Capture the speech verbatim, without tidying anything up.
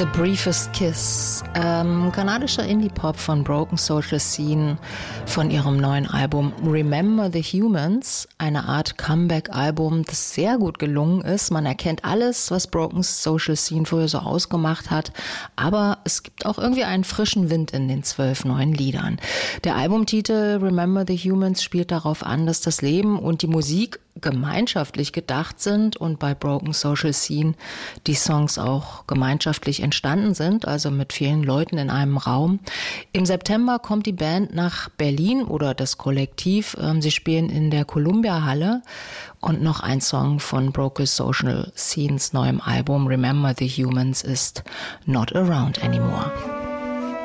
The Briefest Kiss, ähm, kanadischer Indie-Pop von Broken Social Scene von ihrem neuen Album Remember the Humans, eine Art Comeback-Album, das sehr gut gelungen ist. Man erkennt alles, was Broken Social Scene früher so ausgemacht hat, aber es gibt auch irgendwie einen frischen Wind in den zwölf neuen Liedern. Der Albumtitel Remember the Humans spielt darauf an, dass das Leben und die Musik gemeinschaftlich gedacht sind und bei Broken Social Scene die Songs auch gemeinschaftlich entstanden sind, also mit vielen Leuten in einem Raum. Im September kommt die Band nach Berlin oder das Kollektiv. Sie spielen in der Columbia Halle und noch ein Song von Broken Social Scenes neuem Album Remember the Humans ist Not Around Anymore.